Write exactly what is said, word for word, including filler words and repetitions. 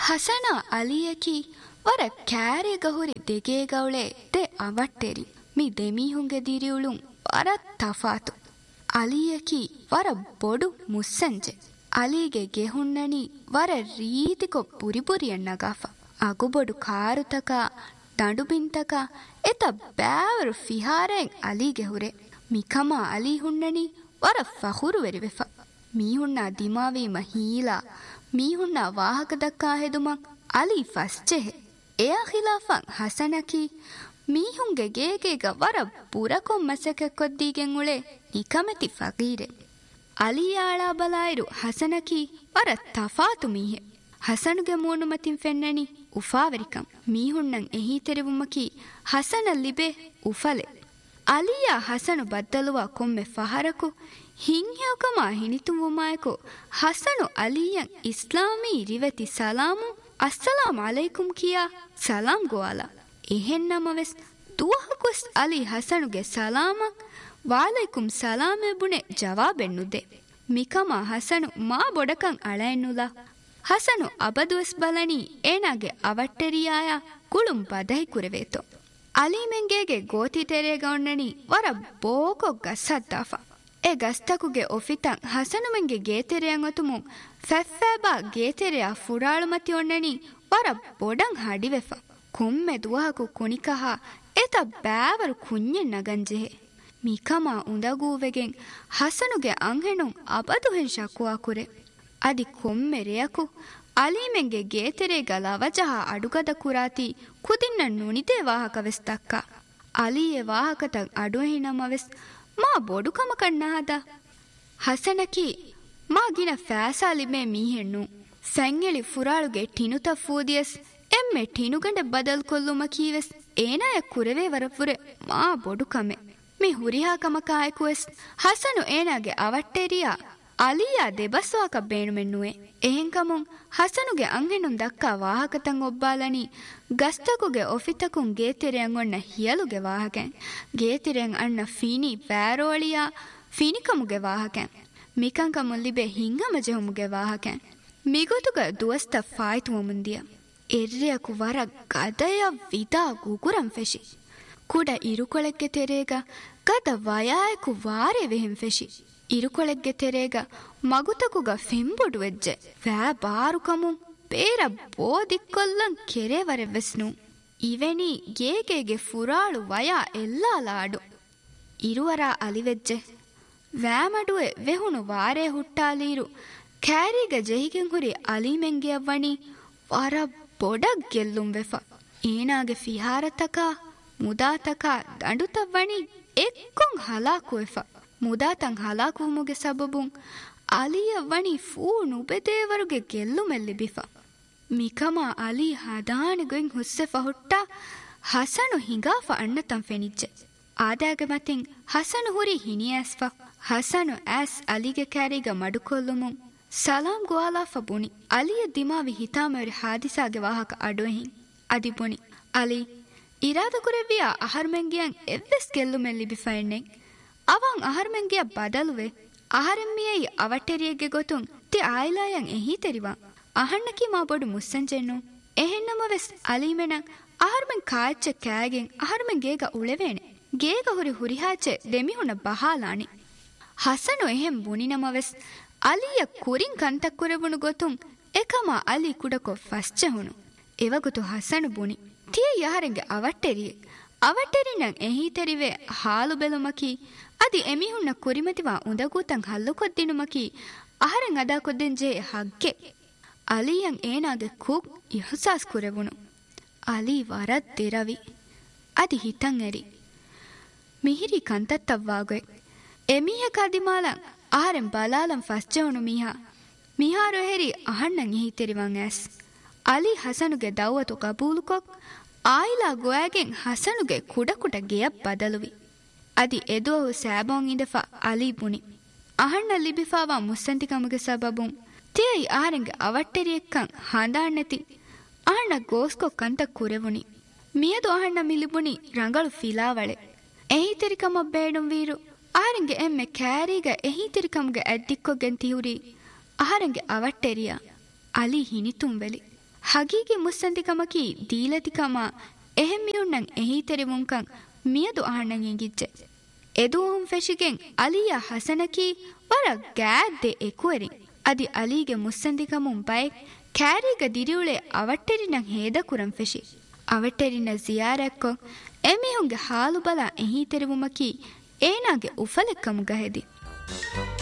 ಹಸನ ಅಲಿಯಕಿ ವರ ಕ್ಯಾರೆ ಗಹುರಿ ದೆಗೆ ಗೌಳೆ ದೆ ಅವಟ್ಟೆರಿ ಮಿ ದೆಮೀಹುಂಗೆ ದಿರಿಯುಳುಂ ವರ ತಫಾತು. ಅಲಿಯಕಿ ವರ ಬೊಡು ಮುಸ್ಸಂಜೆ. ಅಲಿಗೆ ಗೆಹುಣ್ಣನಿ ವರ ರೀತಿಕೊ ಪುರಿಪುರಿಯನ್ನಗಾಫ. ಅಗುಬೊಡು ಕಾರುತಕ ದಂಡುಬಿಂತಕ ಎತ ಬ್ಯಾವರು ಫಿಹಾರೆಂ ಅಲಿಗೆ ಹುರೆ. ಮಿಕಮ ಅಲಿ ಹುಣ್ಣನಿ ವರ ಫಹುರು ವೆರಿವೆಫ. ಮೀಹುಣ್ಣ ದಿಮಾವೀಮ ಹೀಲಾ ಮೀಹುಣ್ಣ ವಾಹಕ ದಕ್ಕಾ ಹೆದುಮಂ ಅಲಿ ಫಸ್ಚೆಹೆ. ಎಯ ಖಿಲಾಫಂ ಹಸನಕಿ ಮೀಹುಂಗೆ ಗೇಗೇಗ ವರ ಪುರಕೊಂ ಮಸಕೆ ಕೊದ್ದೀಗೆಂ ಉಳೆ ನಿಕಮೆತಿ ಫಗೀರೆ. ಅಲಿಯಾಳಾ ಬಲಾಯಿರು ಹಸನಕಿ ವರ ತಫಾತು ಮೀಹೆ. ಹಸನುಗೆ ಮೂನುಮತಿನ್ ಫೆನ್ನನಿ ಉಫಾವೆರಿಕಂ. ಮೀಹುಣ್ಣಂ ಎಹಿ ತೆರಿವುಮಕಿ ಹಸನಲ್ಲಿಬೆ ಉಫಲೆ. ಅಲಿಯ ಹಸನು ಬದ್ದಲುವ ಕೊಮ್ಮೆ ಫಹರಕು ಹಿಂಹ್ಯೋಕಮ ಹಿನಿತುವುಮಾಯಕು ಹಸನು ಅಲಿಯಂ ಇಸ್ಲಾಮೀ ರಿವತಿ ಸಲಾಮು ಅಸ್ಸಲಾಮ್ ಅಲೈಕುಂ ಕಿಯಾ ಸಲಾಂ ಗೋವಾಲ. ಎಹೆನ್ನಮವೆಸ್ ದುವಹಕುಸ್ ಅಲಿ ಹಸನುಗೆ ಸಲಾಮಂ ವಾಲೈಕುಂ ಸಲಾಮೆ ಬುಣೆ ಜವಾಬೆನ್ನುದೆ. ಮಿಕಮ ಹಸನು ಮಾ ಬೊಡಕಂ ಅಳೆನ್ನುಲ. ಹಸನು ಅಬದುವೆಸ್ ಬಲನಿ ಏನಾಗೆ ಅವಟ್ಟೆರಿಯಾಯ ಕುಳುಂ ಬದಹಿ ಕುರೆವೇತೋ. ಅಲಿಮೆಂಗೇಗೆ ಗೋತಿ ತೆರೆಗೌಣ್ಣನಿ ವರ ಬೋಕೊ ಗಸ್ಸದ್ದಾಫ. ಎ ಗಸ್ತಕುಗೆ ಒಫಿತಂ ಹಸನುಮೆಂಗೆ ಗೇತೆರೆಯಂ ಒತುಮುಂ ಫೆಫ್ಫೆಬಾ ಗೇತೆರೆಯ ಫುರಾಳುಮತಿ ಒಣ್ಣನಿ ವರ ಬೊಡಂ ಹಡಿವೆಫ. ಕೊಮ್ಮೆ ದುವಹಕು ಕುಣಿಕಹ ಎತ ಬ್ಯಾವರು ಕುഞ്ഞೆನ್ ನಗಂಜೆಹೆ. ಮಿಕಮ ಉಂದಗೂವೆಗೆಂ ಹಸನುಗೆ ಅಂಹೆಣುಂ ಅಬದುಹೆನ್ ಶಕುವಾ ಕುರೆ. ಅದಿ ಕೊಮ್ಮೆ ರೆಯಕು ಅಲೀಮೆಂಗೆ ಗೇತೆರೆಗ ಲವಜಹ ಅಡುಗದ ಕುರಾತಿ ಕುದಿನ್ನ ನುಣಿದೆ ವಾಹಕವೆಸ್ ತಕ್ಕ. ಅಲಿಯೆ ವಾಹಕತಂ ಅಡುಹಿನಮವೆಸ್ ಮಾ ಬೊಡುಕಮ ಕಣ್ಣಾದ. ಹಸನಕಿ ಮಾ ಗಿನ ಫෑಸಾಲಿಮೆ ಮೀಹೆಣ್ಣು ಫೆಂಗೆಳಿ ಫುರಾಳುಗೆ ಟಿನುತ ಫೂದಿಯಸ್ ಎಮ್ಮೆ ಟಿನುಗಂಡೆ ಬದಲ್ ಕೊಲ್ಲುಮ ಕೀವೆಸ್ ಏನಾಯ ಕುರೆವೇ ವರಪುರೆ ಮಾ ಬೊಡುಕಮೆ. ಮಿ ಹುರಿಹಾಕಮ ಕಾಯಕುವೆಸ್ ಹಸನು ಏನಾಗೆ ಅವಟ್ಟೆರಿಯಾ ಅಲಿಯಾ ದೆಬಸ್ವಾಕ ಬೇಣುಮೆನ್ನುವೆ. ಎಹೆಂಕಮುಂ ಹಸನುಗೆ ಅಂಹೆಣುಂ ದಕ್ಕಾ ವಾಹಕತಂ ಒಬ್ಬಾಲನಿ ಗಸ್ತಕುಗೆ ಒಫಿತಕುಂ ಗೇತೆರೆಯಂ ಒಣ್ಣ ಹಿಯಲುಗೆ ವಾಹಕೆಂ. ಗೇತೆರೆಯಂ ಅಣ್ಣ ಫೀನಿ ವ್ಯಾರೋಳಿಯಾ ಫಿನಿಕಮುಗೆ ವಾಹಕೆಂ. ಮಿಕಂಕಮುಂ ಲಿಬೆ ಹಿಂಗಮ ಜೆಹುಮುಗೆ ವಾಹಕೆಂ. ಮಿಗುತುಗ ದುವಸ್ತ ಫಾಯ್ತುವ ಮುಂದಿಯ ಎರ್ರೆಯಕು ವರ ಗದಯ ವಿದಾ ಗುಗುರಂ ಫೆಶಿ. ಕುಡ ಇರುಕೊಳೆಗ್ಗೆ ತೆರೇಗ ಗದ ವಯಾಯಕು ವಾರೆ ವೆಹೆಂ ಫೆಶಿ. ಇರುಕೊಳೆಗ್ಗೆ ತೆರೇಗ ಮಗುತಕುಗ ಫೆಂಬೊಡು ವೆಜ್ಜೆ ವ್ಯಾ ಬಾರುಕಮು ಬೇರ ಬೋದಿಕ್ಕೊಲ್ಲಂ ಕೆರೆವರೆವೆಸ್ನು. ಇವೆನಿ ಗೇಗೆಗೆ ಫುರಾಳು ವಯ ಎಲ್ಲಾಲಾಡು. ಇರುವರ ಅಲಿವೆಜ್ಜೆ ವ್ಯಾಮಡುವೆ ವೆಹುಣು ವಾರೆ ಹುಟ್ಟಾಲೀರು ಕ್ಯಾರಿಗ ಜಹಿಗೆಂ ಹುರಿ ಅಲಿಮೆಂಗೆ ಅವ್ವಣಿ ವರ ಬೊಡಗ್ ಗೆಲ್ಲುಂ ವೆಫ. ಏನಾಗೆ ಫಿಹಾರತಕ ಮುದಾತಕ ದಂಡುತವ್ವಣಿ ಎಕ್ಕೊಂ ಹಲಾಕು ವೆಫ. ಮುದಾತಂ ಹಲಾಕುವುಮುಗೆ ಸಬಬುಂ ಅಲಿಯವ್ವಣಿ ಫೂ ನುಬೆದೇವರುಗೆ ಗೆಲ್ಲು ಮೆಲ್ಲಿಬಿಫ. ಮಿಕಮ ಅಲಿ ಹದಾಣಿಗೊಂ ಹುಸ್ಸೆಫ ಹುಟ್ಟ ಹಸನು ಹಿಂಗಾಫ ಅಣ್ಣತಂ ಫೆನಿಜ್ಜೆ. ಆದಾಗೆ ಮತಿಂ ಹಸನು ಹುರಿ ಹಿನಿಯಾಸ್ಫ. ಹಸನು ಆಸ್ ಅಲಿಗೆ ಕ್ಯಾರಿಗ ಮಡುಕೊಲ್ಲುಮುಂ ಸಲಾಂ ಗುವಾಲಾಫ ಬುಣಿ. ಅಲಿಯ ದಿಮಾವಿ ಹಿತಾಮೆವರಿ ಹಾದಿಸಾಗೆ ವಾಹಕ ಅಡುವೆಹಿಂ ಅದಿ ಬುಣಿ. ಅಲಿ ಇರಾದ ಕುರೆವಿಯ ಅಹರ್ಮೆಂಗಿಯಂ ಎವ್ವೆಸ್ ಗೆಲ್ಲು ಮೆಲ್ಲಿಬಿಫ ಎಣ್ಣೆಂ. ಅವಂ ಅಹರ್ಮೆಂಗಿಯ ಬದಲುವೆ ಅಹರೆಮ್ಮಿಯೈ ಅವಟೆರಿಯೆಗೆ ಗೊತ್ತುಂ ತಿ ಆಯ್ಲಾಯಂ ಎಹಿ ತೆರಿವಾ ಅಹಣ್ಣಕಿ ಮಾ ಬೊಡು ಮುಸ್ಸಂಜೆನ್ನು. ಎಹೆನ್ನಮವೆಸ್ ಅಲೀಮೆನಂ ಅಹರ್ಮೆಂ ಕಾಯಚ್ಚೆ ಕ್ಯಾಗೆಂ ಅಹರ್ಮೆಂ ಗೇಗ ಉಳೆವೇಣೆ. ಗೇಗ ಹುರಿ ಹುರಿಹಾಚೆ ದೆಮಿಹುಣ ಬಹಾಲಾಣಿ. ಹಸನು ಎಹೆಂ ಬುಣಿನಮವೆಸ್ ಅಲಿಯ ಕುರಿಂ ಕಂತಕ್ಕುರೆವುಣು ಗೊತ್ತುಂ ಎಕಮ ಅಲಿ ಕುಡಕೊ ಫಸ್ಚೆಹುಣು. ಎವಗುತು ಹಸನು ಬುಣಿ ತಿಯ ಯಹರೆಂಗೆ ಅವಟ್ಟೆರಿಯೆ. ಅವಟ್ಟೆರಿನಂ ಎಹಿ ತೆರಿವೆ ಹಾಲು ಬೆಲುಮಕಿ ಅದಿ ಎಮಿಹುಣ್ಣ ಕುರಿಮತಿವಾ ಉಂದಗೂತಂ ಹಲ್ಲು ಕೊದ್ದಿನುಮಕಿ ಅಹರೆಂ ಅದಾ ಕೊದ್ದೆಂ ಜೇ ಹಗ್ಗೆ. ಅಲಿಯಂ ಏನಾಗೆ ಕೂಗ್ ಇಹಸಾಸ್ ಕುರೆವುಣು. ಅಲಿ ವರದ್ ದಿರವಿ ಅದಿ ಹಿತಂ ಎರಿ ಮಿಹಿರಿ ಕಂತತ್ತವ್ವಾಗೊಯ್. ಎಮೀಹ ಕದಿಮಾಲಂ ಅಹರೆಂ ಬಲಾಲಂ ಫಸ್ಜೆಹುಣು ಮೀಹ ಮಿಹಾರು ಹೆರಿ ಅಹಣ್ಣಂ ಎಹಿ ತೆರಿವಂ ಆಸ್. ಅಲಿ ಹಸನುಗೆ ದೌವತು ಕಬೂಲುಕೊಕ್ ಆಯಿಲಾ ಗೊಯಾಗೆಂ ಹಸನುಗೆ ಕುಡ ಕುಡ ಗೆಯಬ್ ಬದಲುವಿ. ಅದಿ ಎದುವಹು ಸ್ಯಾಬೋಂ ಇಂದೆಫ ಅಲಿ ಬುಣಿ. ಅಹಣ್ಣ ಲಿಬಿಫಾವಾ ಮುಸ್ಸಂತಿಕಮುಗೆ ಸಬಬುಂ ತಿಯೈ ಆರೆಂಗೆ ಅವಟ್ಟೆರಿಯಕ್ಕಂ ಹಂದಾಣ್ಣೆತಿ ಅಹಣ್ಣ ಗೋಸ್ಕೊ ಕಂತ ಕುರೆವುಣಿ. ಮಿಯದು ಅಹಣ್ಣ ಮಿಲಿಬುಣಿ ರಂಗಳು ಫಿಲಾವಳೆ. ಎಹಿ ತೆರಿಕಮ ಬೇಡುಂ ವೀರು ಆರೆಂಗೆ ಎಮ್ಮೆ ಕ್ಯಾರಿಗ ಎಹಿ ತೆರಿಕಮುಗೆ ಅಡ್ದಿಕ್ಕೊಗೆನ್ ತಿಹುರಿ ಅಹರೆಂಗೆ ಅವಟ್ಟೆರಿಯ. ಅಲಿ ಹಿನಿತುಂ ವೆಲಿ. ಹಗೀಗೆ ಮುಸ್ಸಂದಿಕಮಕಿ ದೀಲತಿಕಮ ಎಹೆಮ್ಮಿಯುಣ್ಣಂ ಎಹೀತೆರಿವುಂಕಂ ಮಿಯದು ಆಹಣ್ಣಂ ಎಂಗಿಜ್ಜೆ ಎದೂಹಂ ಫೆಶಿಗೆನ್ ಅಲಿಯ ಹಸನಕಿ ವರ ಗ್ಯಾದ್ದೆ ಎಕುವೆರಿ ಅದಿ ಅಲಿಗೆ ಮುಸ್ಸಂದಿಕಮುಂ ಬೈ ಕ್ಯಾರಿಗ ದಿರಿಯುಳೆ ಅವಟ್ಟೆರಿನಂ ಹೇದ ಕುರಂ ಫೆಶಿ ಅವಟ್ಟೆರಿನ ಜಿಯಾರಕ್ಕೊ ಎಮಿಹುಂಗೆ ಹಾಲು ಬಲ ಎಹೀತೆರಿವುಮಕಿ ಏನಾಗೆ ಉಫಲೆಕ್ಕಮು ಗಹೆದಿ